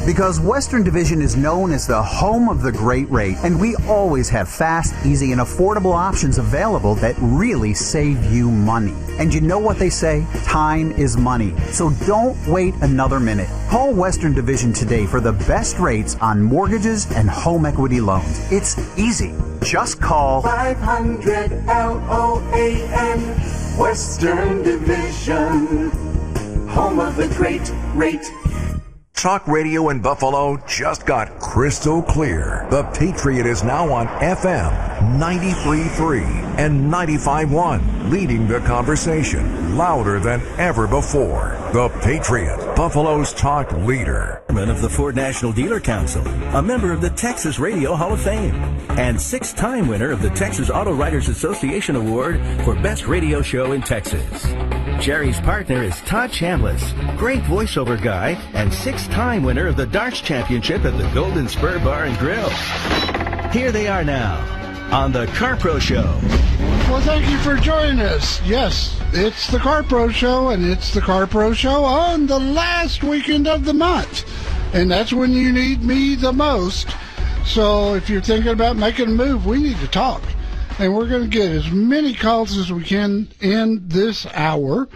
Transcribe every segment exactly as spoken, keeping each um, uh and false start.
Because Western Division is known as the home of the great rate, and we always have fast, easy, and affordable options available that really save you money. And you know what they say? Time is money. So don't wait another minute. Call Western Division today for the best rates on mortgages and home equity loans. It's easy. Just call five hundred L O A N, Western Division, home of the great rate. Talk radio in Buffalo just got crystal clear. The Patriot is now on F M ninety-three point three and ninety-five point one, leading the conversation louder than ever before. The Patriot, Buffalo's talk leader. Chairman of the Ford National Dealer Council, a member of the Texas Radio Hall of Fame, and six-time winner of the Texas Auto Writers Association Award for Best Radio Show in Texas. Jerry's partner is Todd Chambliss, great voiceover guy, and six-time winner of the Darts Championship at the Golden Spur Bar and Grill. Here they are now on the Car Pro Show. Well, thank you for joining us. Yes, it's the Car Pro Show, and it's the Car Pro Show on the last weekend of the month. And that's when you need me the most. So if you're thinking about making a move, we need to talk. And we're going to get as many calls as we can in this hour.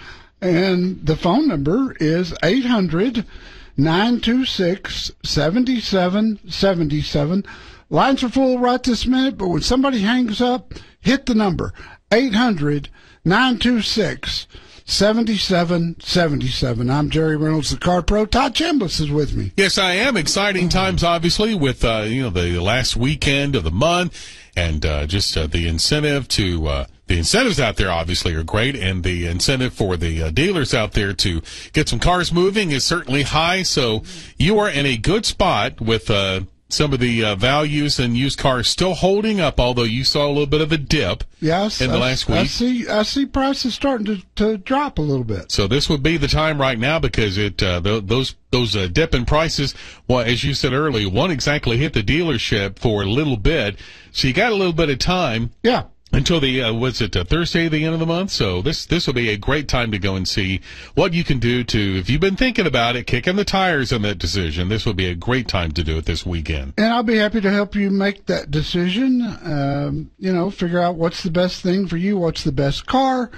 And the phone number is eight hundred, nine two six, seven seven seven seven. Lines are full right this minute, but when somebody hangs up, hit the number, eight hundred, nine two six, seven seven seven seven. I'm Jerry Reynolds, the Car Pro. Todd Chambliss is with me. Yes, I am. Exciting times, obviously, with uh, you know the last weekend of the month. And uh, just uh, the incentive to uh, the incentives out there obviously are great, and the incentive for the uh, dealers out there to get some cars moving is certainly high. So you are in a good spot with uh, some of the uh, values and used cars still holding up, although you saw a little bit of a dip. Yes, in the I, last week. I see. I see prices starting to, to drop a little bit. So this would be the time right now because it uh, th- those those uh, dip in prices. Well, as you said earlier, won't exactly hit the dealership for a little bit. So you got a little bit of time. Yeah. Until the, uh, what's it, uh, Thursday, the end of the month? So this, this will be a great time to go and see what you can do to, if you've been thinking about it, kicking the tires on that decision, this will be a great time to do it this weekend. And I'll be happy to help you make that decision. Um, you know, figure out what's the best thing for you, what's the best car.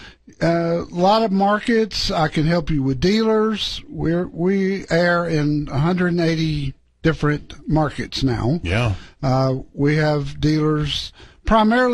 Uh, a lot of markets, I can help you with dealers. We're, we air in one hundred eighty different markets now. Yeah. Uh, we have dealers primarily